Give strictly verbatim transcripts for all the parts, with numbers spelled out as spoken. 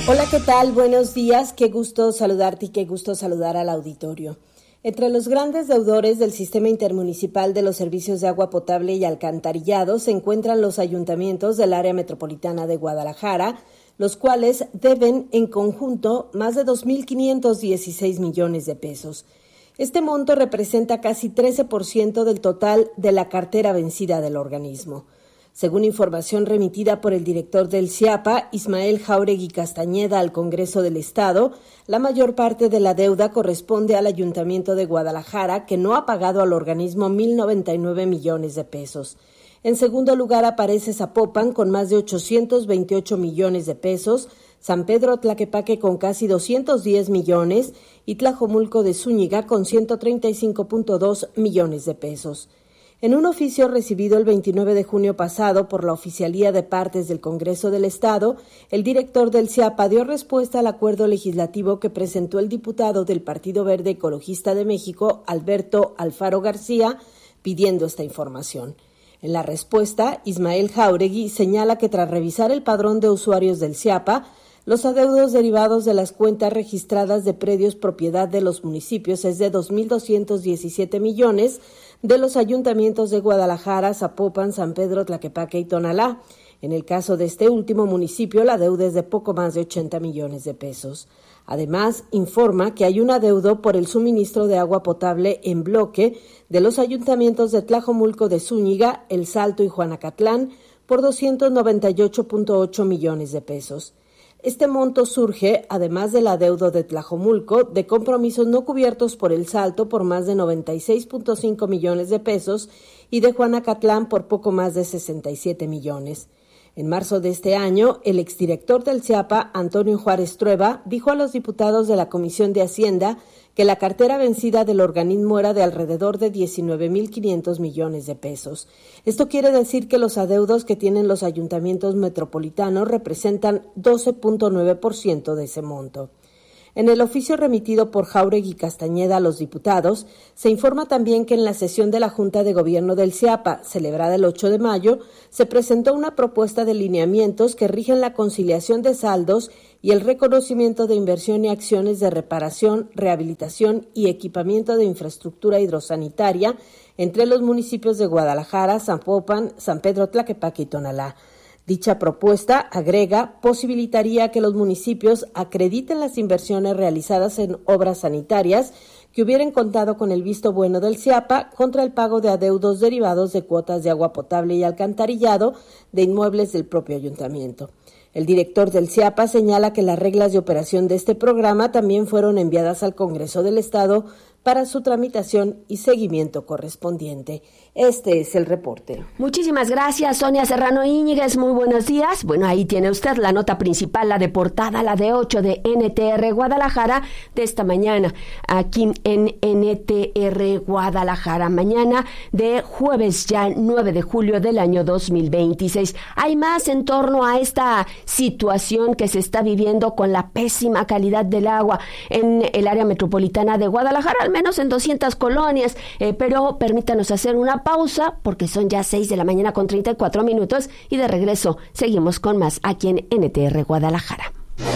Hola, ¿qué tal? Buenos días, qué gusto saludarte y qué gusto saludar al auditorio. Entre los grandes deudores del Sistema Intermunicipal de los Servicios de Agua Potable y Alcantarillado se encuentran los ayuntamientos del área metropolitana de Guadalajara, los cuales deben en conjunto más de dos mil quinientos dieciséis millones de pesos. Este monto representa casi trece por ciento del total de la cartera vencida del organismo. Según información remitida por el director del CIAPA, Ismael Jáuregui Castañeda, al Congreso del Estado, la mayor parte de la deuda corresponde al Ayuntamiento de Guadalajara, que no ha pagado al organismo mil noventa y nueve millones de pesos. En segundo lugar aparece Zapopan con más de ochocientos veintiocho millones de pesos, San Pedro Tlaquepaque con casi doscientos diez millones y Tlajomulco de Zúñiga con ciento treinta y cinco punto dos millones de pesos. En un oficio recibido el veintinueve de junio pasado por la Oficialía de Partes del Congreso del Estado, el director del CIAPA dio respuesta al acuerdo legislativo que presentó el diputado del Partido Verde Ecologista de México, Alberto Alfaro García, pidiendo esta información. En la respuesta, Ismael Jáuregui señala que tras revisar el padrón de usuarios del CIAPA, los adeudos derivados de las cuentas registradas de predios propiedad de los municipios es de dos mil doscientos diecisiete millones, de los ayuntamientos de Guadalajara, Zapopan, San Pedro, Tlaquepaque y Tonalá. En el caso de este último municipio, la deuda es de poco más de ochenta millones de pesos. Además, informa que hay un adeudo por el suministro de agua potable en bloque de los ayuntamientos de Tlajomulco de Zúñiga, El Salto y Juanacatlán por doscientos noventa y ocho punto ocho millones de pesos. Este monto surge, además del adeudo de Tlajomulco, de compromisos no cubiertos por El Salto por más de noventa y seis punto cinco millones de pesos y de Juanacatlán por poco más de sesenta y siete millones. En marzo de este año, el exdirector del CIAPA, Antonio Juárez Trueba, dijo a los diputados de la Comisión de Hacienda que la cartera vencida del organismo era de alrededor de diecinueve mil quinientos millones de pesos. Esto quiere decir que los adeudos que tienen los ayuntamientos metropolitanos representan doce punto nueve por ciento de ese monto. En el oficio remitido por Jáuregui Castañeda a los diputados, se informa también que en la sesión de la Junta de Gobierno del CIAPA, celebrada el ocho de mayo, se presentó una propuesta de lineamientos que rigen la conciliación de saldos y el reconocimiento de inversión y acciones de reparación, rehabilitación y equipamiento de infraestructura hidrosanitaria entre los municipios de Guadalajara, Zapopan, San Pedro Tlaquepaque y Tonalá. Dicha propuesta, agrega, posibilitaría que los municipios acrediten las inversiones realizadas en obras sanitarias que hubieran contado con el visto bueno del CIAPA contra el pago de adeudos derivados de cuotas de agua potable y alcantarillado de inmuebles del propio ayuntamiento. El director del CIAPA señala que las reglas de operación de este programa también fueron enviadas al Congreso del Estado para su tramitación y seguimiento correspondiente. Este es el reporte. Muchísimas gracias, Sonia Serrano Íñiguez. Muy buenos días. Bueno, ahí tiene usted la nota principal, la de portada, la de ocho de N T R Guadalajara de esta mañana, aquí en N T R Guadalajara. Mañana de jueves ya nueve de julio del año dos mil veintiséis. Hay más en torno a esta situación que se está viviendo con la pésima calidad del agua en el área metropolitana de Guadalajara, al menos en doscientas colonias, eh, pero permítanos hacer una pausa porque son ya seis de la mañana con treinta y cuatro minutos y de regreso seguimos con más aquí en N T R Guadalajara.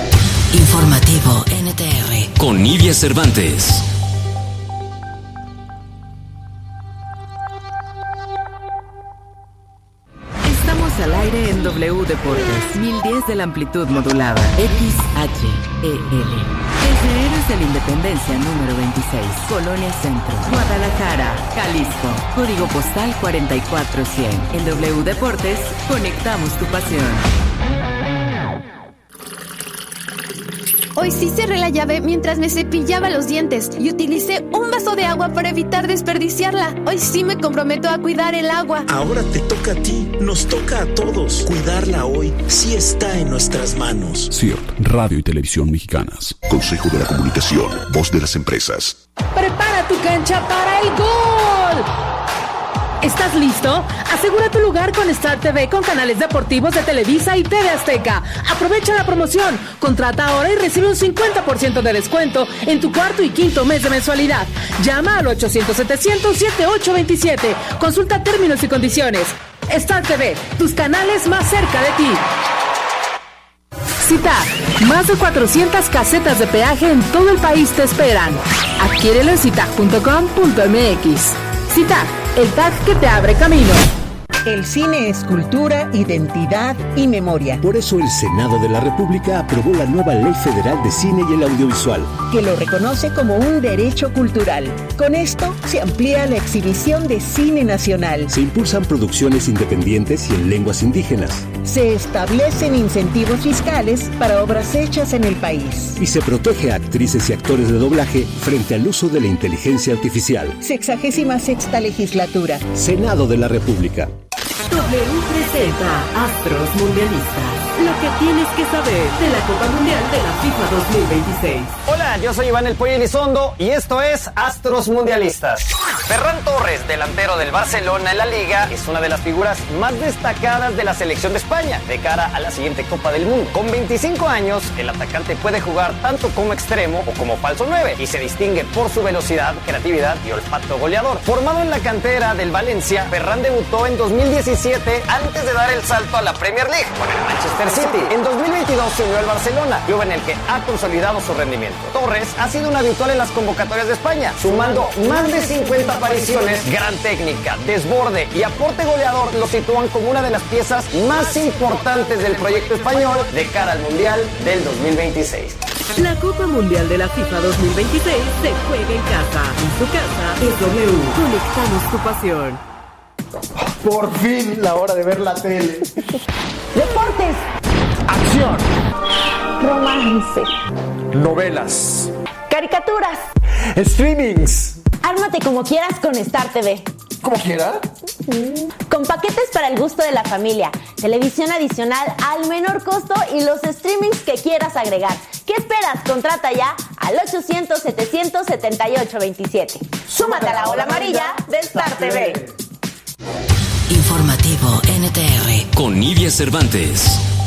Informativo N T R con Nidia Cervantes. Estamos al aire en W Deportes, mil diez de la amplitud modulada, X H E L. Desde Héroes de la Independencia número veintiséis, Colonia Centro, Guadalajara, Jalisco. Código postal cuarenta y cuatro cien. En W Deportes, conectamos tu pasión. Hoy sí cerré la llave mientras me cepillaba los dientes y utilicé un vaso de agua para evitar desperdiciarla. Hoy sí me comprometo a cuidar el agua. Ahora te toca a ti, nos toca a todos. Cuidarla hoy sí está en nuestras manos. C I R T, Radio y Televisión Mexicanas. Consejo de la Comunicación, voz de las empresas. Prepara tu cancha para el gol. ¿Estás listo? Asegura tu lugar con Star T V con canales deportivos de Televisa y T V Azteca. Aprovecha la promoción. Contrata ahora y recibe un cincuenta por ciento de descuento en tu cuarto y quinto mes de mensualidad. Llama al ochocientos setecientos setenta y ocho veintisiete. Consulta términos y condiciones. Star T V, tus canales más cerca de ti. CITAG, más de cuatrocientas casetas de peaje en todo el país te esperan. Adquiérelo en citag punto com punto m x. CITAG, el tag que te abre camino. El cine es cultura, identidad y memoria. Por eso el Senado de la República aprobó la nueva Ley Federal de Cine y el Audiovisual, que lo reconoce como un derecho cultural. Con esto se amplía la exhibición de cine nacional. Se impulsan producciones independientes y en lenguas indígenas. Se establecen incentivos fiscales para obras hechas en el país. Y se protege a actrices y actores de doblaje frente al uso de la inteligencia artificial. Sexagésima sexta legislatura. Senado de la República. W presenta Astros Mundialistas. Lo que tienes que saber de la Copa Mundial de la FIFA dos mil veintiséis. Hola, yo soy Iván El Pollo Elizondo y esto es Astros Mundialistas. Ferran Torres, delantero del Barcelona en la Liga, es una de las figuras más destacadas de la selección de España de cara a la siguiente Copa del Mundo. Con veinticinco años, el atacante puede jugar tanto como extremo o como falso nueve y se distingue por su velocidad, creatividad y olfato goleador. Formado en la cantera del Valencia, Ferran debutó en dos mil diecisiete antes de dar el salto a la Premier League con el Manchester City. En dos mil veintidós se unió al Barcelona, club en el que ha consolidado su rendimiento. Torres ha sido un habitual en las convocatorias de España, sumando más de cincuenta apariciones. Gran técnica, desborde y aporte goleador lo sitúan como una de las piezas más importantes del proyecto español de cara al Mundial del dos mil veintiséis. La Copa Mundial de la FIFA dos mil veintiséis se juega en casa. En tu casa es W. Conectamos tu pasión. Por fin, la hora de ver la tele. Deportes. Acción. Romance. Novelas. Caricaturas. Streamings. Ármate como quieras con Star T V. ¿Como quiera? Con paquetes para el gusto de la familia, televisión adicional al menor costo y los streamings que quieras agregar. ¿Qué esperas? Contrata ya al ochocientos, setecientos setenta y ocho veintisiete. Súmate a la ola amarilla de Star T V. Informativo N T R con Nidia Cervantes.